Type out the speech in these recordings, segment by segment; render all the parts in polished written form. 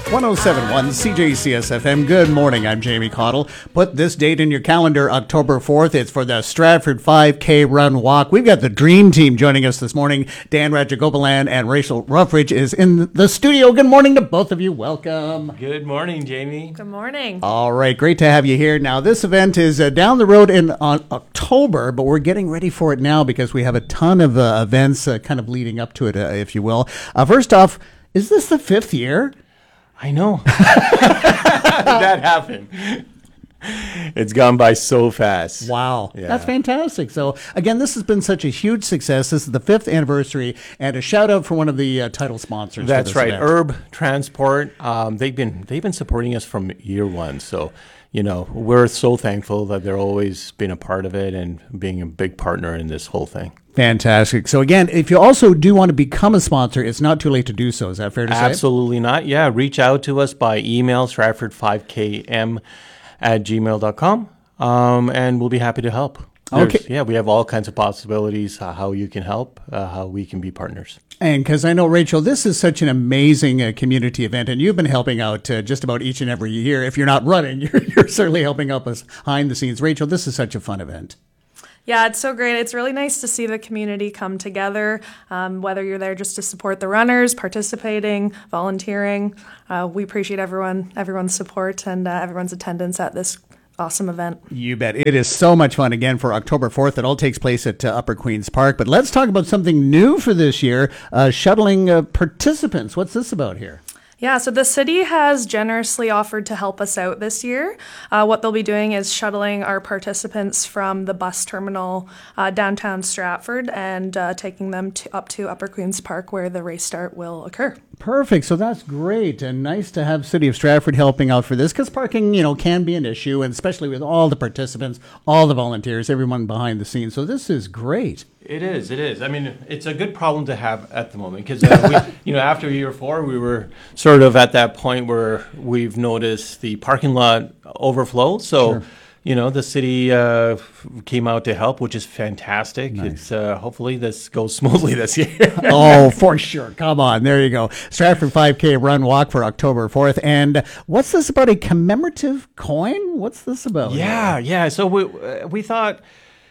1071 CJCS FM. Good morning. I'm Jamie Cottle. Put this date in your calendar, October 4th. It's for the Stratford 5K Run Walk. We've got the dream team joining us this morning. Dan Rajagopalan and Rachel Ruffridge is in the studio. Good morning to both of you. Welcome. Good morning, Jamie. Good morning. All right. Great to have you here. Now, this event is down the road on October, but we're getting ready for it now because we have a ton of events kind of leading up to it, if you will. First off, is this the 5th year? I know. That happened. It's gone by so fast. Wow. Yeah. That's fantastic. So, again, this has been such a huge success. This is the 5th anniversary, and a shout out for one of the title sponsors. That's right. Event. Herb Transport. They've been supporting us from year one. So, we're so thankful that they're always been a part of it and being a big partner in this whole thing. Fantastic. So again, if you also do want to become a sponsor, it's not too late to do so. Is that fair to say? Absolutely not. Yeah, reach out to us by email, stratford5km@gmail.com, and we'll be happy to help. Okay. We have all kinds of possibilities, how you can help, how we can be partners. And because I know, Rachel, this is such an amazing community event, and you've been helping out just about each and every year. If you're not running, you're certainly helping out us behind the scenes. Rachel, this is such a fun event. Yeah, it's so great. It's really nice to see the community come together, whether you're there just to support the runners, participating, volunteering. We appreciate everyone's support and everyone's attendance at this awesome event. You bet. It is so much fun. Again, for October 4th, it all takes place at Upper Queen's Park. But let's talk about something new for this year, shuttling participants. What's this about here? Yeah, so the city has generously offered to help us out this year. What they'll be doing is shuttling our participants from the bus terminal downtown Stratford and taking them up to Upper Queen's Park where the race start will occur. Perfect. So that's great, and nice to have City of Stratford helping out for this, because parking, can be an issue, and especially with all the participants, all the volunteers, everyone behind the scenes. So this is great. It is. I mean, it's a good problem to have at the moment because, after year 4, we were sort of at that point where we've noticed the parking lot overflow. So, Sure. The city came out to help, which is fantastic. Nice. It's hopefully this goes smoothly this year. Oh, for sure. Come on. There you go. Stratford 5K Run Walk for October 4th. And what's this about, a commemorative coin? What's this about? Yeah. So we thought...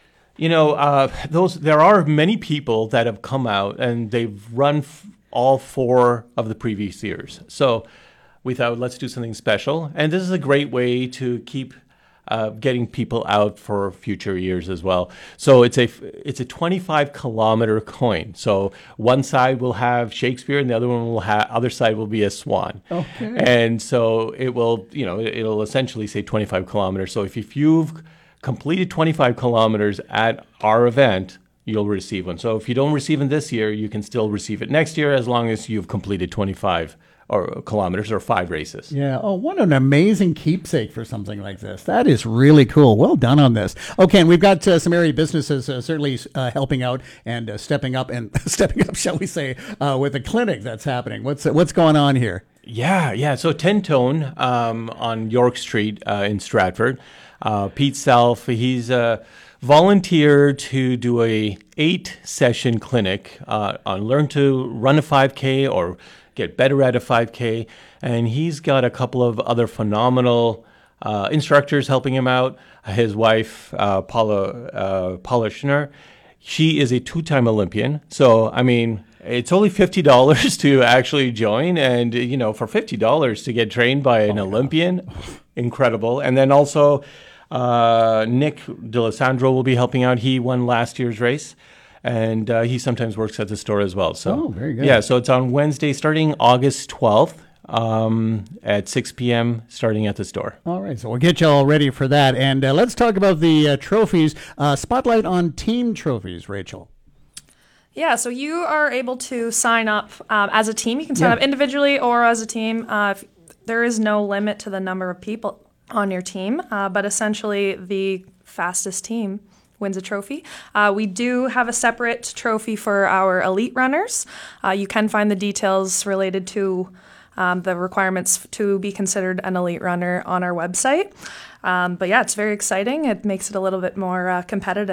there are many people that have come out and they've run all 4 of the previous years. So we thought, let's do something special. And this is a great way to keep getting people out for future years as well. So it's a 25-kilometer coin. So one side will have Shakespeare and the other side will be a swan. Okay. And so it will, it'll essentially say 25 kilometers. So if you've completed 25 kilometers at our event, you'll receive one. So if you don't receive it this year, you can still receive it next year as long as you've completed 25 or kilometers or 5 races. Yeah. Oh, what an amazing keepsake for something like this. That is really cool. Well done on this. Okay, and we've got some area businesses certainly helping out and stepping up, shall we say, with a clinic that's happening. What's going on here? Yeah. So 10 Tone on York Street in Stratford. Pete Self, he's volunteered to do a 8-session clinic on learn to run a 5K or get better at a 5K. And he's got a couple of other phenomenal instructors helping him out. His wife, Paula Schnur, she is a 2-time Olympian. So, I mean, it's only $50 to actually join. And, for $50 to get trained by an Olympian, incredible. And then also... Nick D'Alessandro will be helping out. He won last year's race, and he sometimes works at the store as well. So, very good. Yeah, so it's on Wednesday, starting August 12th at 6 p.m., starting at the store. All right, so we'll get you all ready for that. And let's talk about the trophies. Spotlight on team trophies, Rachel. Yeah, so you are able to sign up as a team. You can sign up individually or as a team. There is no limit to the number of people on your team, but essentially the fastest team wins a trophy. We do have a separate trophy for our elite runners. You can find the details related to the requirements to be considered an elite runner on our website. But yeah, it's very exciting. It makes it a little bit more competitive.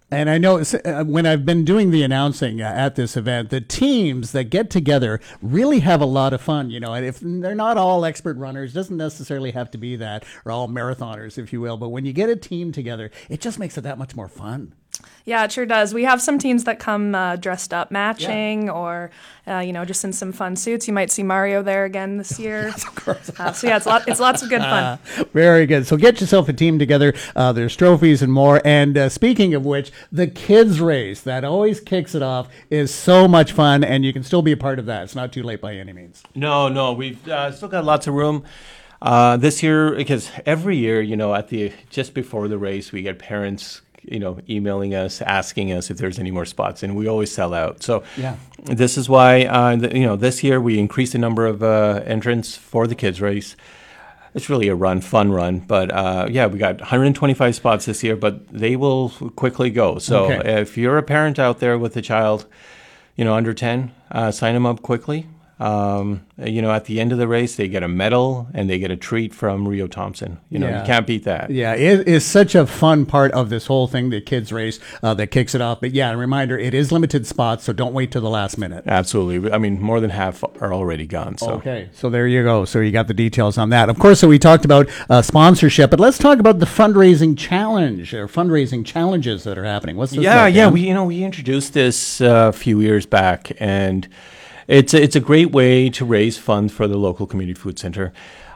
And I know when I've been doing the announcing at this event, the teams that get together really have a lot of fun, you know, and if they're not all expert runners, doesn't necessarily have to be that, or all marathoners, if you will, but when you get a team together, it just makes it that much more fun. Yeah, it sure does. We have some teams that come dressed up matching or, you know, just in some fun suits. You might see Mario there again this year. Yes, of course. So yeah, it's lots of good fun. Very good. So get yourself a team together. There's trophies and more. And speaking of which, the kids race that always kicks it off is so much fun, and you can still be a part of that. It's not too late by any means. No, we've still got lots of room. This year, because every year, you know, just before the race, we get parents, you know, emailing us, asking us if there's any more spots, and we always sell out. So this is why, you know, this year we increased the number of entrants for the kids race. It's really a fun run, but we got 125 spots this year, but they will quickly go. So if you're a parent out there with a child, you know, under 10, sign them up quickly. You know, at the end of the race, they get a medal and they get a treat from Rio Thompson. You know, you can't beat that. Yeah, it is such a fun part of this whole thing, the kids race that kicks it off. But yeah, a reminder, it is limited spots, so don't wait till the last minute. Absolutely. I mean, more than half are already gone. So. Okay, so there you go. So you got the details on that. Of course, so we talked about sponsorship, but let's talk about the fundraising challenge or fundraising challenges that are happening. What's this about, Dan? We introduced this a few years back, and it's a great way to raise funds for the local community food center.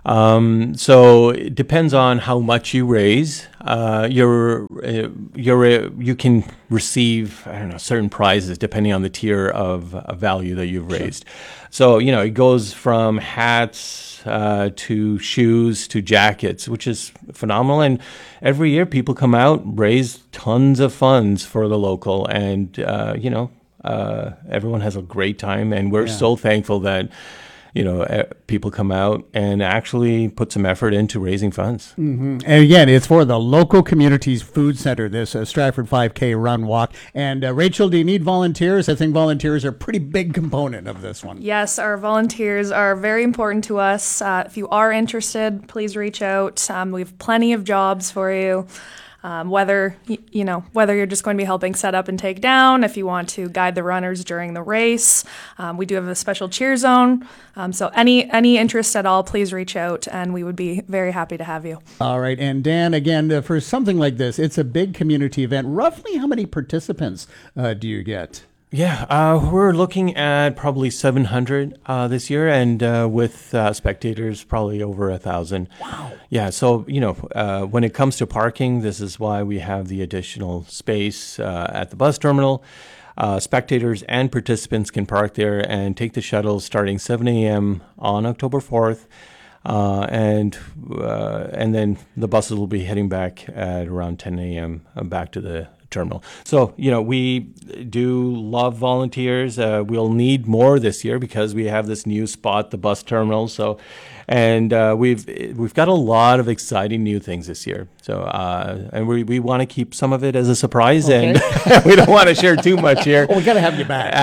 So it depends on how much you raise. You can receive, I don't know, certain prizes depending on the tier of value that you've raised. So, you know, it goes from hats to shoes to jackets, which is phenomenal. And every year people come out, raise tons of funds for the local, and you know, everyone has a great time, and we're so thankful that, you know, people come out and actually put some effort into raising funds. Mm-hmm. And again, it's for the local community's food center, this Stratford 5K run walk. And Rachel, do you need volunteers? I think volunteers are a pretty big component of this one. Yes, our volunteers are very important to us. If you are interested, please reach out. We have plenty of jobs for you. Whether you're just going to be helping set up and take down, if you want to guide the runners during the race, we do have a special cheer zone. So any interest at all, please reach out, and we would be very happy to have you. All right, and Dan, again, for something like this, it's a big community event. Roughly how many participants do you get? Yeah, we're looking at probably 700 this year, and with spectators, probably over 1,000. Wow. Yeah, so, you know, when it comes to parking, this is why we have the additional space at the bus terminal. Spectators and participants can park there and take the shuttles starting 7 a.m. on October 4th. And then the buses will be heading back at around 10 a.m. Back to the terminal. So, you know, we do love volunteers. We'll need more this year because we have this new spot, the bus terminal. So, and we've got a lot of exciting new things this year. So, and we want to keep some of it as a surprise, and we don't want to share too much here. Well, we got to have you back.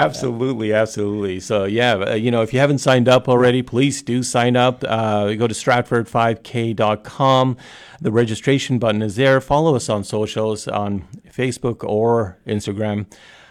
Absolutely. So, yeah, you know, if you haven't signed up already, please do sign up. Go to Stratford5K.com. The registration button is there. Follow us on socials, on Facebook or Instagram.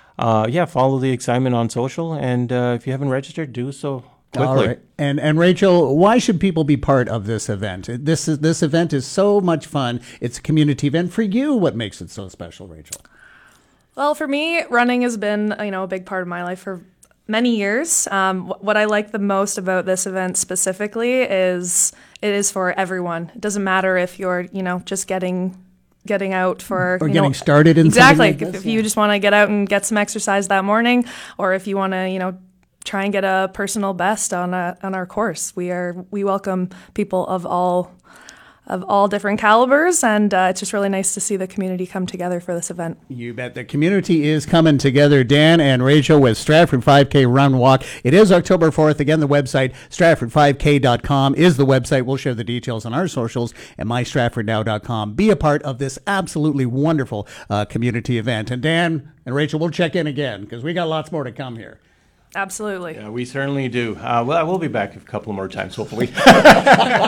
Follow the excitement on social. And if you haven't registered, do so quickly. All right. And Rachel, why should people be part of this event? This event is so much fun. It's a community event. For you, what makes it so special, Rachel? Well, for me, running has been, you know, a big part of my life for many years. What I like the most about this event specifically is it is for everyone. It doesn't matter if you're, you know, just getting out for or getting started in exactly. Like if you just want to get out and get some exercise that morning, or if you want to, you know, try and get a personal best on our course. We welcome people of all different calibers, and it's just really nice to see the community come together for this event. You bet. The community is coming together. Dan and Rachel with Stratford 5K Run Walk. It is October 4th. Again, the website, Stratford5K.com is the website. We'll share the details on our socials and mystratfordnow.com. Be a part of this absolutely wonderful community event. And Dan and Rachel, we'll check in again because we got lots more to come here. Absolutely. Yeah, we certainly do. Well, I will be back a couple more times, hopefully.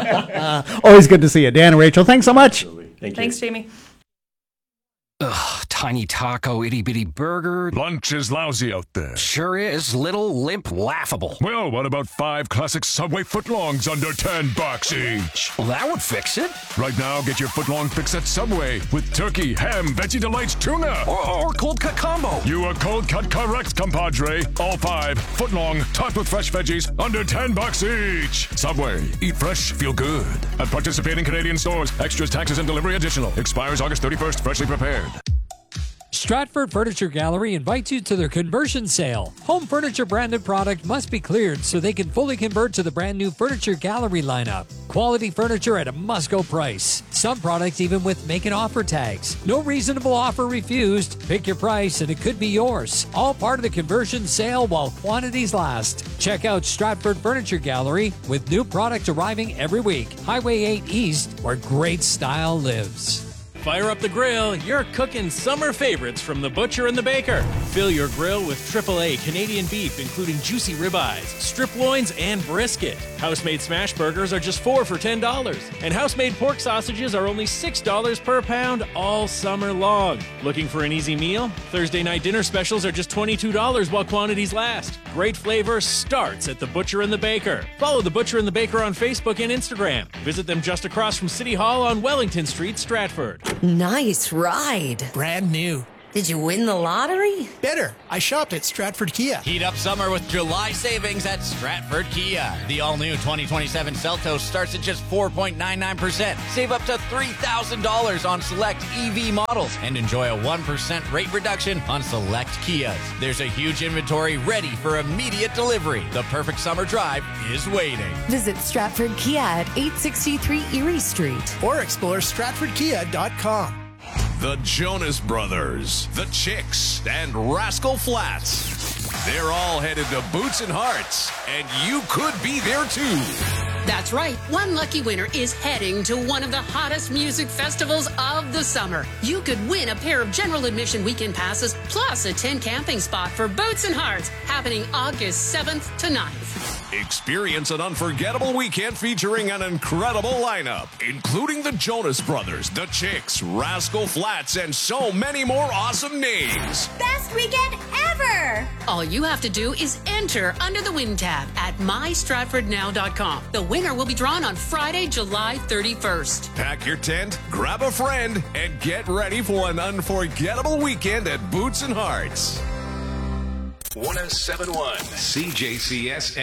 Always good to see you. Dan and Rachel, thanks so much. Absolutely. Thank you. Thanks, Jamie. tiny taco, itty-bitty burger. Lunch is lousy out there. Sure is. Little, limp, laughable. Well, what about 5 classic Subway footlongs under $10 each? Well, that would fix it. Right now, get your footlong fix at Subway with turkey, ham, Veggie Delights, tuna. Or cold cut combo. You are cold cut correct, compadre. All 5 footlong, topped with fresh veggies, under $10 each. Subway. Eat fresh, feel good. At participating Canadian stores. Extras, taxes, and delivery additional. Expires August 31st. Freshly prepared. Stratford Furniture Gallery invites you to their conversion sale. Home furniture branded product must be cleared so they can fully convert to the brand new Furniture Gallery lineup. Quality furniture at a must-go price. Some products even with make an offer tags. No reasonable offer refused. Pick your price and it could be yours. All part of the conversion sale while quantities last. Check out Stratford Furniture Gallery with new product arriving every week. Highway 8 East, where great style lives. Fire up the grill. You're cooking summer favorites from the butcher and the baker. Fill your grill with AAA Canadian beef, including juicy ribeyes, strip loins, and brisket. House-made smash burgers are just $4 for $10. And house-made pork sausages are only $6 per pound all summer long. Looking for an easy meal? Thursday night dinner specials are just $22 while quantities last. Great flavor starts at the butcher and the baker. Follow the butcher and the baker on Facebook and Instagram. Visit them just across from City Hall on Wellington Street, Stratford. Nice ride. Brand new. Did you win the lottery? Better. I shopped at Stratford Kia. Heat up summer with July savings at Stratford Kia. The all-new 2027 Seltos starts at just 4.99%. Save up to $3,000 on select EV models and enjoy a 1% rate reduction on select Kias. There's a huge inventory ready for immediate delivery. The perfect summer drive is waiting. Visit Stratford Kia at 863 Erie Street. Or explore StratfordKia.com. The Jonas Brothers, The Chicks, and Rascal Flatts. They're all headed to Boots and Hearts, and you could be there too. That's right. One lucky winner is heading to one of the hottest music festivals of the summer. You could win a pair of general admission weekend passes plus a tent camping spot for Boots and Hearts happening August 7th to 9th. Experience an unforgettable weekend featuring an incredible lineup, including the Jonas Brothers, The Chicks, Rascal Flatts, and so many more awesome names. Best weekend ever! All you have to do is enter under the Win tab at mystratfordnow.com. The winner will be drawn on Friday, July 31st. Pack your tent, grab a friend, and get ready for an unforgettable weekend at Boots and Hearts. 107.1 CJCS